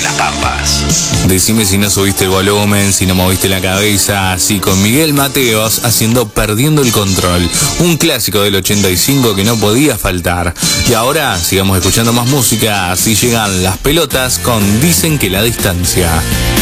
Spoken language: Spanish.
las Pampas. Decime si no subiste el volumen, si no moviste la cabeza, así con Miguel Mateos haciendo Perdiendo el Control, un clásico del 85 que no podía faltar. Y ahora sigamos escuchando más música, así llegan Las Pelotas con Dicen que la distancia.